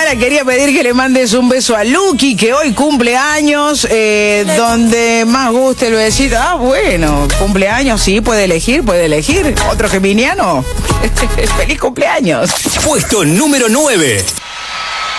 Ahora quería pedir que le mandes un beso a Luqui, que hoy cumple años, donde más guste el besito. Ah, bueno, cumpleaños, sí, puede elegir. ¿Otro geminiano? ¡Feliz cumpleaños! Puesto número 9.